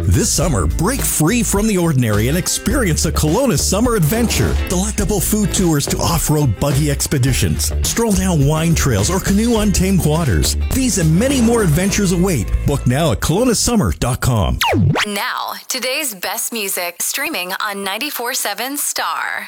This summer, break free from the ordinary and experience a Kelowna summer adventure. Delectable food tours to off-road buggy expeditions, stroll down wine trails or canoe untamed waters. These and many more adventures await. Book now at KelownaSummer.com. Now, today's best music, streaming on 94.7 Star.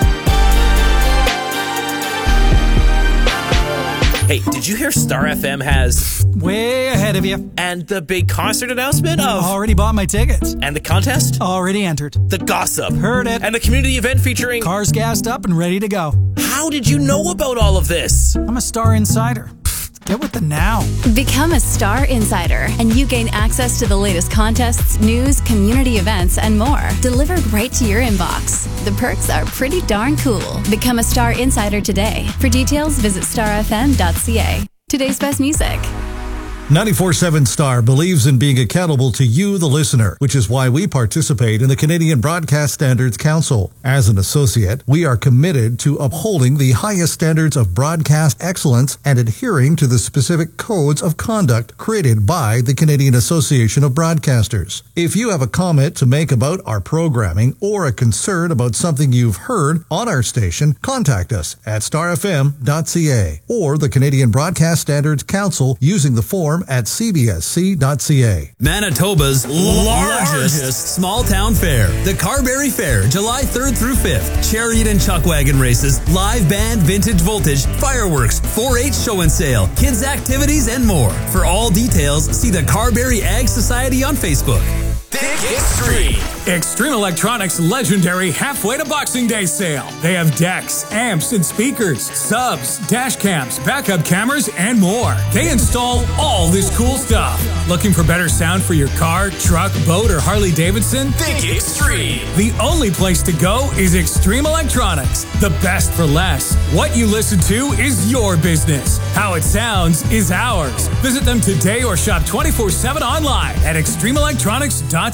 Hey, did you hear Star FM has... Way ahead of you. And the big concert announcement of... Already bought my tickets. And the contest? Already entered. The gossip? Heard it. And the community event featuring... Cars gassed up and ready to go. How did you know about all of this? I'm a Star Insider. Get with the now. Become a Star Insider, and you gain access to the latest contests, news, community events, and more, delivered right to your inbox. The perks are pretty darn cool. Become a Star Insider today. For details, visit starfm.ca. Today's best music. 94.7 Star believes in being accountable to you, the listener, which is why we participate in the Canadian Broadcast Standards Council. As an associate, we are committed to upholding the highest standards of broadcast excellence and adhering to the specific codes of conduct created by the Canadian Association of Broadcasters. If you have a comment to make about our programming or a concern about something you've heard on our station, contact us at starfm.ca or the Canadian Broadcast Standards Council using the form at cbsc.ca. Manitoba's largest small-town fair, the Carberry Fair, July 3rd through 5th. Chariot and chuck wagon races, live band, vintage voltage, fireworks, 4-H show and sale, kids' activities, and more. For all details, see the Carberry Ag Society on Facebook. Think Extreme. Extreme Electronics' legendary halfway to Boxing Day sale. They have decks, amps, and speakers, subs, dash cams, backup cameras, and more. They install all this cool stuff. Looking for better sound for your car, truck, boat, or Harley Davidson? Think Extreme. The only place to go is Extreme Electronics. The best for less. What you listen to is your business. How it sounds is ours. Visit them today or shop 24/7 online at extremeelectronics.ca.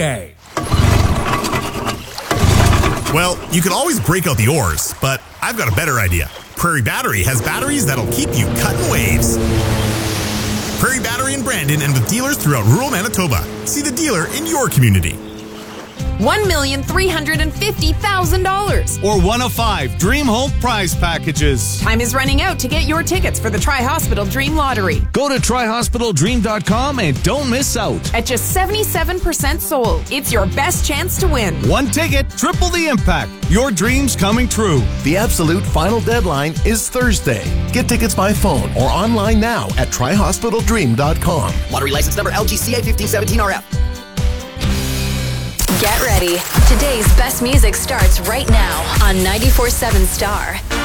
Well, you can always break out the oars, but I've got a better idea. Prairie Battery has batteries that'll keep you cutting waves. Prairie Battery in Brandon and with dealers throughout rural Manitoba. See the dealer in your community. $1,350,000. Or one of 5 Dream Home prize packages. Time is running out to get your tickets for the Tri-Hospital Dream Lottery. Go to tryhospitaldream.com and don't miss out. At just 77% sold, it's your best chance to win. One ticket, triple the impact. Your dreams coming true. The absolute final deadline is Thursday. Get tickets by phone or online now at tryhospitaldream.com. Lottery license number LGCA 1517RF. Get ready. Today's best music starts right now on 94.7 Star.